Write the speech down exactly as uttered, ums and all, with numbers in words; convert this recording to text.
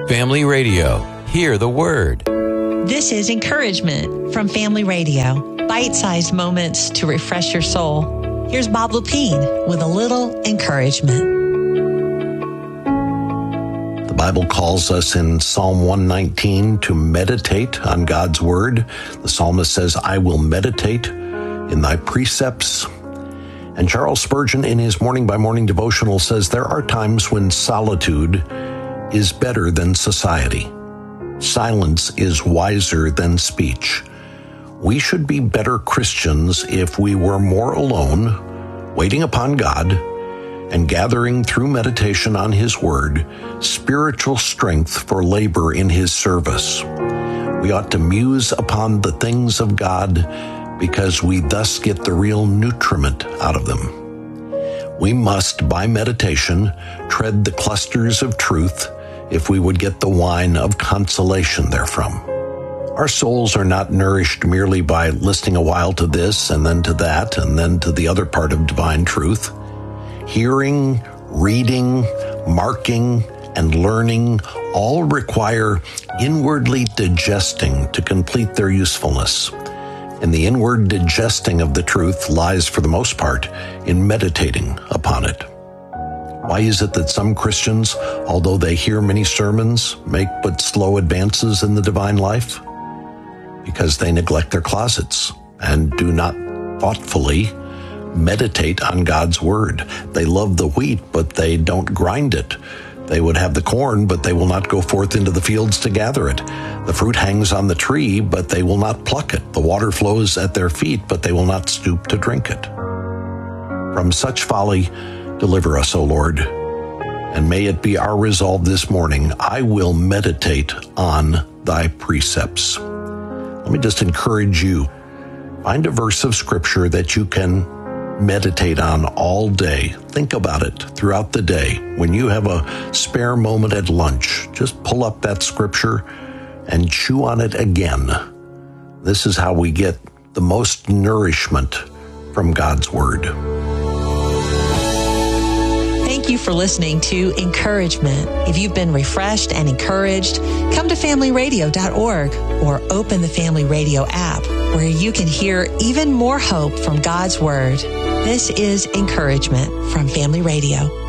Family Radio. Hear the Word. This is encouragement from Family Radio. Bite-sized moments to refresh your soul. Here's Bob Lepine with a little encouragement. The Bible calls us in Psalm one nineteen to meditate on God's Word. The psalmist says, I will meditate in thy precepts. And Charles Spurgeon, in his Morning by Morning devotional, says there are times when solitude is better than society. Silence is wiser than speech. We should be better Christians if we were more alone, waiting upon God, and gathering through meditation on His Word, spiritual strength for labor in His service. We ought to muse upon the things of God because we thus get the real nutriment out of them. We must, by meditation, tread the clusters of truth if we would get the wine of consolation therefrom. Our souls are not nourished merely by listening a while to this and then to that and then to the other part of divine truth. Hearing, reading, marking, and learning all require inwardly digesting to complete their usefulness. And the inward digesting of the truth lies, for the most part, in meditating upon it. Why is it that some Christians, although they hear many sermons, make but slow advances in the divine life? Because they neglect their closets and do not thoughtfully meditate on God's Word. They love the wheat, but they don't grind it. They would have the corn, but they will not go forth into the fields to gather it. The fruit hangs on the tree, but they will not pluck it. The water flows at their feet, but they will not stoop to drink it. From such folly, deliver us, O Lord. And may it be our resolve this morning, I will meditate on thy precepts. Let me just encourage you. Find a verse of Scripture that you can meditate on all day. Think about it throughout the day. When you have a spare moment at lunch, just pull up that Scripture and chew on it again. This is how we get the most nourishment from God's Word. Thank you for listening to Encouragement. If you've been refreshed and encouraged, come to family radio dot org or open the Family Radio app where you can hear even more hope from God's Word. This is Encouragement from Family Radio.